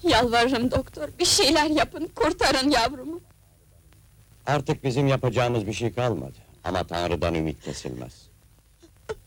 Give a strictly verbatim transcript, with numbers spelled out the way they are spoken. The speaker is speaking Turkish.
Yalvarırım doktor, bir şeyler yapın, kurtarın yavrumu! Artık bizim yapacağımız bir şey kalmadı. Ama Tanrı'dan ümit kesilmez.